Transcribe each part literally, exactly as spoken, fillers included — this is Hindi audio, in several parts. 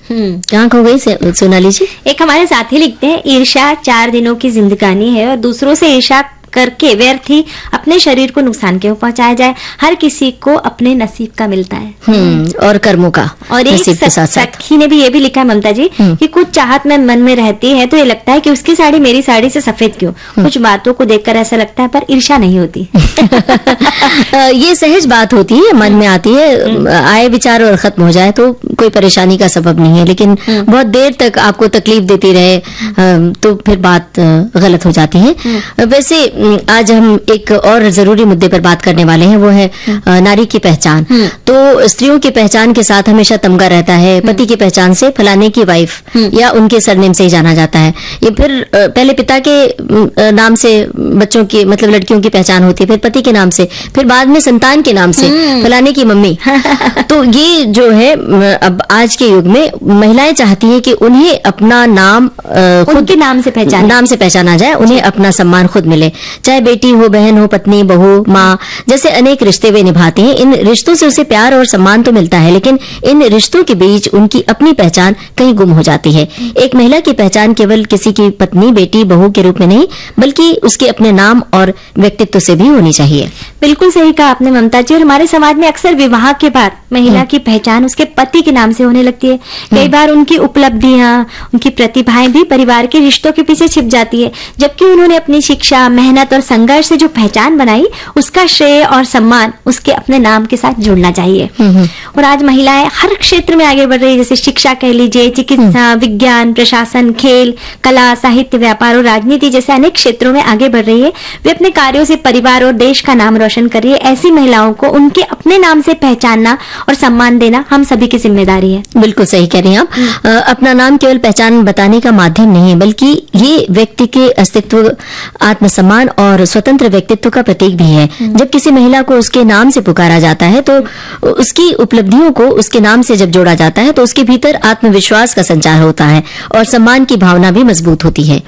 कहाँ खो गई सोनाली जी? एक हमारे साथी लिखते हैं, ईर्ष्या चार दिनों की जिंदगानी है और दूसरों से ईर्ष्या करके व्यर्थ ही अपने शरीर को नुकसान क्यों पहुंचाया जाए। हर किसी को अपने नसीब का मिलता है हम्म और कर्मों का। और एक सखी ने भी ये भी लिखा है ममता जी कि कुछ चाहत में मन में रहती है तो ये लगता है कि उसकी साड़ी मेरी साड़ी से सफेद क्यों। कुछ बातों को देखकर ऐसा लगता है पर ईर्ष्या नहीं होती। ये सहज बात होती है, मन में आती है, आए विचार और खत्म हो जाए तो कोई परेशानी का सबब नहीं है, लेकिन बहुत देर तक आपको तकलीफ देती रहे तो फिर बात गलत हो जाती है। वैसे आज हम एक और जरूरी मुद्दे पर बात करने वाले हैं, वो है नारी की पहचान। तो स्त्रियों की पहचान के साथ हमेशा तमगा रहता है, पति की पहचान से फलाने की वाइफ या उनके सरनेम से ही जाना जाता है। ये फिर पहले पिता के नाम से बच्चों की मतलब लड़कियों की पहचान होती है, फिर पति के नाम से, फिर बाद में संतान के नाम से फलाने की मम्मी। तो ये जो है अब आज के युग में महिलाएं चाहती हैं कि उन्हें अपना नाम खुद के नाम से पहचान नाम से पहचाना जाए, उन्हें अपना सम्मान खुद मिले, चाहे बेटी हो, बहन हो, पत्नी, बहू, माँ, जैसे अनेक रिश्ते वे निभाते हैं। इन रिश्तों से उसे प्यार और सम्मान तो मिलता है, लेकिन इन रिश्तों के बीच उनकी अपनी पहचान कहीं गुम हो जाती है। एक महिला की पहचान केवल किसी की पत्नी, बेटी, बहू के रूप में नहीं, बल्कि उसके अपने नाम और व्यक्तित्व से भी होनी चाहिए। बिल्कुल सही कहा आपने ममता जी। और हमारे समाज में अक्सर विवाह के बाद महिला की पहचान उसके पति के नाम से होने लगती है। कई बार उनकी उपलब्धियां, उनकी प्रतिभाएं भी परिवार के रिश्तों के पीछे छिप जाती है, जबकि उन्होंने अपनी शिक्षा, मेहनत और संघर्ष से जो पहचान बनाई उसका श्रेय और सम्मान उसके अपने नाम के साथ जुड़ना चाहिए। और आज महिलाएं हर क्षेत्र में आगे बढ़ रही है, जैसे शिक्षा कह लीजिए, चिकित्सा, विज्ञान, प्रशासन, खेल, कला, साहित्य, व्यापार और राजनीति जैसे अनेक क्षेत्रों में आगे बढ़ रही है। वे अपने कार्यों से परिवार और देश का नाम रोशन कर रही है। ऐसी महिलाओं को उनके अपने नाम से पहचानना और सम्मान देना हम सभी की जिम्मेदारी है। बिल्कुल सही कह रही हैं आप। अपना नाम केवल पहचान बताने का माध्यम नहीं है, बल्कि ये व्यक्ति के अस्तित्व, आत्मसम्मान और स्वतंत्र व्यक्तित्व का प्रतीक भी है। जब किसी महिला को उसके नाम से पुकारा जाता है, तो उसकी उपलब्धियों को उसके नाम से जब जोड़ा जाता है, तो उसके भीतर आत्मविश्वास का संचार होता है और सम्मान की भावना भी मजबूत होती है।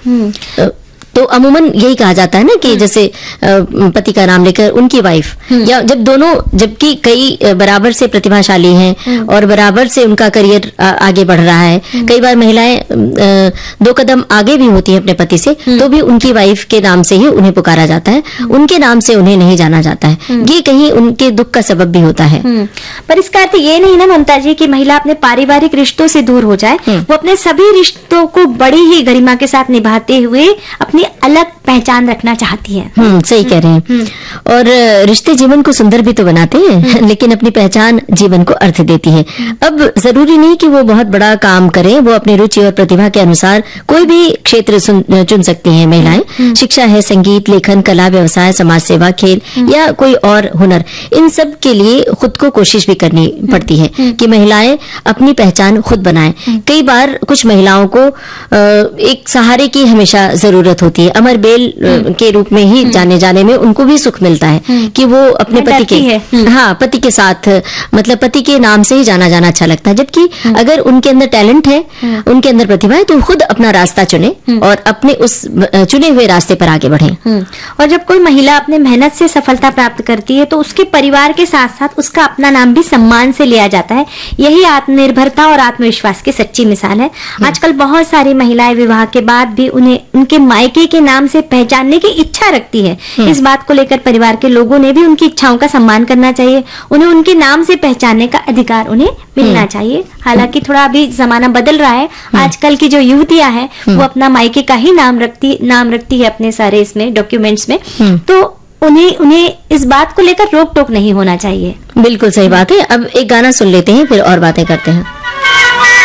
तो अमूमन यही कहा जाता है ना कि जैसे पति का नाम लेकर उनकी वाइफ, या जब दोनों, जबकि कई बराबर से प्रतिभाशाली हैं और बराबर से उनका करियर आगे बढ़ रहा है, कई बार महिलाएं दो कदम आगे भी होती हैं अपने पति से, तो भी उनकी वाइफ के नाम से ही उन्हें पुकारा जाता है, उनके नाम से उन्हें नहीं जाना जाता है। ये कहीं उनके दुख का सबब भी होता है। पर इसका अर्थ ये नहीं ना ममता जी कि महिला अपने पारिवारिक रिश्तों से दूर हो जाए। वो अपने सभी रिश्तों को बड़ी ही गरिमा के साथ निभाते हुए अपनी अलग पहचान रखना चाहती है। हम्म सही कह रहे हैं। और रिश्ते जीवन को सुंदर भी तो बनाते हैं, लेकिन अपनी पहचान जीवन को अर्थ देती है। अब जरूरी नहीं कि वो बहुत बड़ा काम करें, वो अपनी रुचि और प्रतिभा के अनुसार कोई भी क्षेत्र चुन सकती हैं महिलाएं। शिक्षा है, संगीत, लेखन, कला, व्यवसाय, समाज सेवा, खेल या कोई और हुनर, इन सब के लिए खुद को कोशिश भी करनी पड़ती है कि महिलाएं अपनी पहचान खुद बनाएं। कई बार कुछ महिलाओं को एक सहारे की हमेशा जरूरत होती है। अमर बेल के रूप में ही जाने जाने में उनको भी सुख मिलता है कि वो अपने पति के हाँ पति के साथ मतलब पति के नाम से ही जाना जाना अच्छा लगता है। जबकि अगर उनके अंदर टैलेंट है, उनके अंदर प्रतिभा है, तो खुद अपना रास्ता चुने और अपने उस चुने हुए रास्ते पर आगे बढ़े। और जब कोई महिला अपने मेहनत से सफलता प्राप्त करती है तो उसके परिवार के साथ साथ उसका अपना नाम भी सम्मान से लिया जाता है। यही आत्मनिर्भरता और आत्मविश्वास की सच्ची मिसाल है। आजकल बहुत सारी महिलाएं विवाह के बाद भी उन्हें उनके मायके के नाम से पहचानने की इच्छा रखती है। इस बात को लेकर परिवार के लोगों ने भी उनकी इच्छाओं का सम्मान करना चाहिए। उन्हें उनके नाम से पहचानने का अधिकार उन्हें मिलना चाहिए। हालांकि थोड़ा अभी जमाना बदल रहा है। आजकल की जो युवतियां हैं वो अपना मायके का ही नाम रखती नाम रखती है अपने सारे इसमें डॉक्यूमेंट्स में, तो उन्हें उन्हें इस बात को लेकर रोक टोक नहीं होना चाहिए। बिल्कुल सही बात है। अब एक गाना सुन लेते हैं, फिर और बातें करते हैं।